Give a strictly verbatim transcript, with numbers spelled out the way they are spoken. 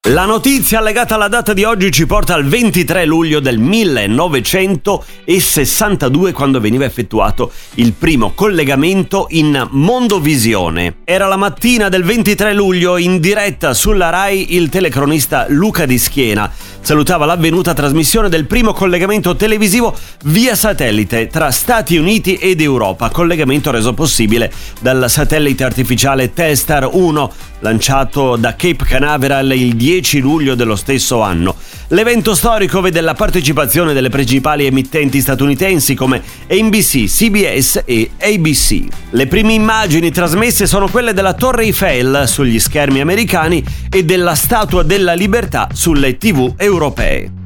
La notizia legata alla data di oggi ci porta al ventitré luglio del millenovecentosessantadue, quando veniva effettuato il primo collegamento in mondovisione. Era la mattina del ventitré luglio, in diretta sulla Rai il telecronista Luca Di Schiena salutava l'avvenuta trasmissione del primo collegamento televisivo via satellite tra Stati Uniti ed Europa, collegamento reso possibile dal satellite artificiale Telstar uno, lanciato da Cape Canaveral il dieci luglio dello stesso anno. L'evento storico vede la partecipazione delle principali emittenti statunitensi come A B C, C B S e A B C. Le prime immagini trasmesse sono quelle della Torre Eiffel sugli schermi americani e della Statua della Libertà sulle tivù europee.